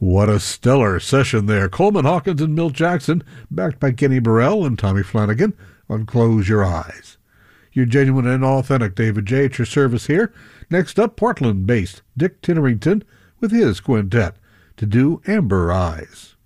What a stellar session there. Coleman Hawkins and Milt Jackson, backed by Kenny Burrell and Tommy Flanagan on Close Your Eyes. Your genuine and authentic David J. at your service here. Next up, Portland-based Dick Tinnerington with his quintet to do Amber Eyes.